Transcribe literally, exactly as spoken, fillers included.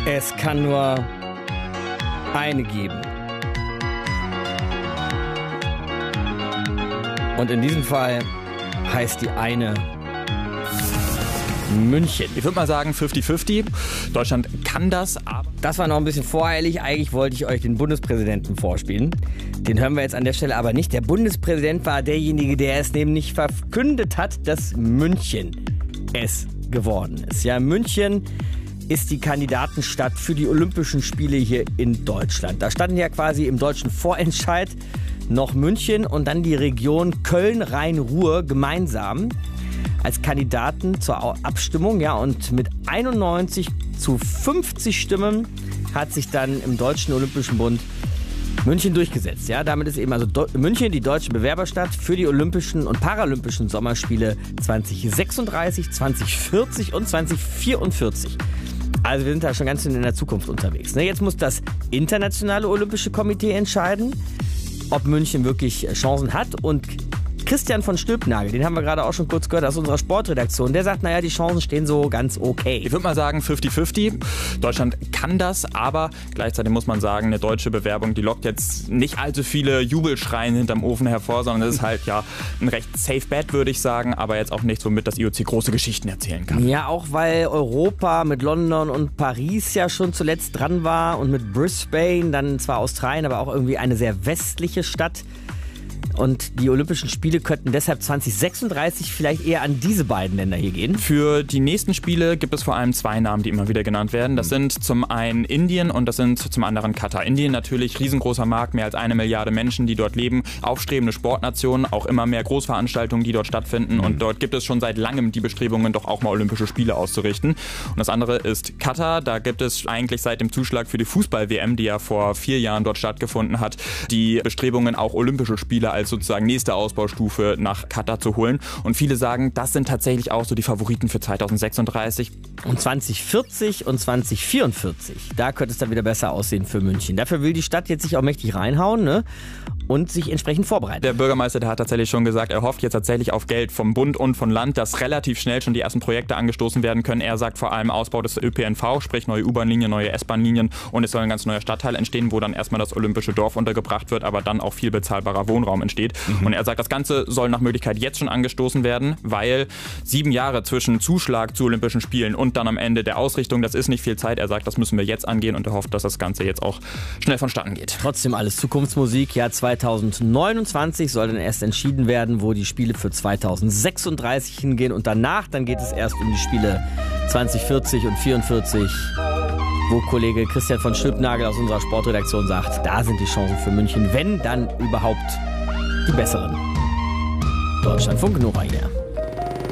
Es kann nur eine geben. Und in diesem Fall heißt die eine München. Ich würde mal sagen fünfzig fünfzig. Deutschland kann das, aber... Das war noch ein bisschen voreilig. Eigentlich wollte ich euch den Bundespräsidenten vorspielen. Den hören wir jetzt an der Stelle aber nicht. Der Bundespräsident war derjenige, der es nämlich verkündet hat, dass München es geworden ist. Ja, München ist die Kandidatenstadt für die Olympischen Spiele hier in Deutschland. Da standen ja quasi im deutschen Vorentscheid noch München und dann die Region Köln-Rhein-Ruhr gemeinsam als Kandidaten zur Abstimmung. Ja, und mit einundneunzig zu fünfzig Stimmen hat sich dann im Deutschen Olympischen Bund München durchgesetzt. Ja, damit ist eben also Do- München die deutsche Bewerberstadt für die Olympischen und Paralympischen Sommerspiele zwanzig sechsunddreißig, zwanzig vierzig und zwanzig vierundvierzig. Also wir sind da schon ganz in der Zukunft unterwegs. Jetzt muss das Internationale Olympische Komitee entscheiden, ob München wirklich Chancen hat. Und Christian von Stülpnagel, den haben wir gerade auch schon kurz gehört aus unserer Sportredaktion, der sagt, naja, die Chancen stehen so ganz okay. Ich würde mal sagen fünfzig fünfzig. Deutschland kann das, aber gleichzeitig muss man sagen, eine deutsche Bewerbung, die lockt jetzt nicht allzu viele Jubelschreien hinterm Ofen hervor, sondern es ist halt ja ein recht safe bet, würde ich sagen, aber jetzt auch nichts, womit das I O C große Geschichten erzählen kann. Ja, auch weil Europa mit London und Paris ja schon zuletzt dran war und mit Brisbane, dann zwar Australien, aber auch irgendwie eine sehr westliche Stadt. Und die Olympischen Spiele könnten deshalb zwanzig sechsunddreißig vielleicht eher an diese beiden Länder hier gehen. Für die nächsten Spiele gibt es vor allem zwei Namen, die immer wieder genannt werden. Das sind zum einen Indien und das sind zum anderen Katar. Indien natürlich riesengroßer Markt, mehr als eine Milliarde Menschen, die dort leben. Aufstrebende Sportnationen, auch immer mehr Großveranstaltungen, die dort stattfinden. Und dort gibt es schon seit langem die Bestrebungen, doch auch mal Olympische Spiele auszurichten. Und das andere ist Katar. Da gibt es eigentlich seit dem Zuschlag für die Fußball-W M, die ja vor vier Jahren dort stattgefunden hat, die Bestrebungen, auch Olympische Spiele als sozusagen nächste Ausbaustufe nach Katar zu holen. Und viele sagen, das sind tatsächlich auch so die Favoriten für zwanzig sechsunddreißig. Und zwanzig vierzig und zwanzig vierundvierzig, da könnte es dann wieder besser aussehen für München. Dafür will die Stadt jetzt sich auch mächtig reinhauen, ne? Und sich entsprechend vorbereiten. Der Bürgermeister, der hat tatsächlich schon gesagt, er hofft jetzt tatsächlich auf Geld vom Bund und von Land, dass relativ schnell schon die ersten Projekte angestoßen werden können. Er sagt vor allem Ausbau des Ö P N V, sprich neue U-Bahn-Linien, neue S-Bahn-Linien, und es soll ein ganz neuer Stadtteil entstehen, wo dann erstmal das Olympische Dorf untergebracht wird, aber dann auch viel bezahlbarer Wohnraum entsteht. Mhm. Und er sagt, das Ganze soll nach Möglichkeit jetzt schon angestoßen werden, weil sieben Jahre zwischen Zuschlag zu Olympischen Spielen und dann am Ende der Ausrichtung, das ist nicht viel Zeit. Er sagt, das müssen wir jetzt angehen, und er hofft, dass das Ganze jetzt auch schnell vonstatten geht. Trotzdem alles Zukunftsmusik. Jahr zweitausendneunundzwanzig soll dann erst entschieden werden, wo die Spiele für zwanzig sechsunddreißig hingehen, und danach dann geht es erst um die Spiele zwanzig vierzig und vierundvierzig, wo Kollege Christian von Stülpnagel aus unserer Sportredaktion sagt, da sind die Chancen für München, wenn dann überhaupt die besseren. Deutschlandfunk Nova hier.